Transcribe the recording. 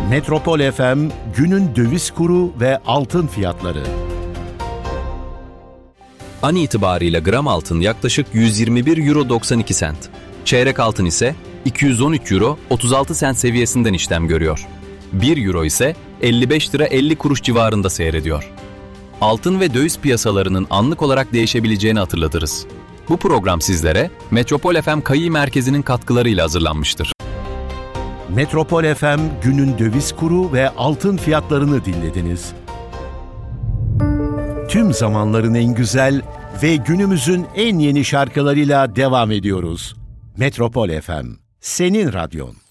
Metropol FM günün döviz kuru ve altın fiyatları. An itibariyle gram altın yaklaşık 121 euro 92 sent. Çeyrek altın ise 213 euro 36 sent seviyesinden işlem görüyor. 1 euro ise 55 lira 50 kuruş civarında seyrediyor. Altın ve döviz piyasalarının anlık olarak değişebileceğini hatırlatırız. Bu program sizlere Metropol FM Kayi Merkezi'nin katkılarıyla hazırlanmıştır. Metropol FM günün döviz kuru ve altın fiyatlarını dinlediniz. Tüm zamanların en güzel ve günümüzün en yeni şarkılarıyla devam ediyoruz. Metropol FM, senin radyon.